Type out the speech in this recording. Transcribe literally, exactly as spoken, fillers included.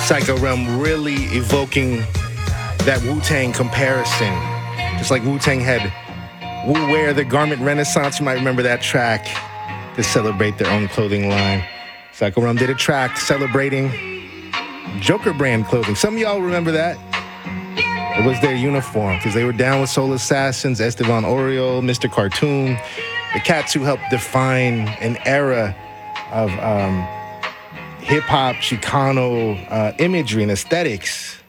Psycho Realm really evoking that Wu-Tang comparison. Just like Wu-Tang had Wu Wear, the garment renaissance. You might remember that track to celebrate their own clothing line. Psycho Realm did a track celebrating Joker brand clothing. Some of y'all remember that. It was their uniform because they were down with Soul Assassins, Estevan Oriol, Mister Cartoon, the cats who helped define an era of um, hip-hop, Chicano uh, imagery and aesthetics.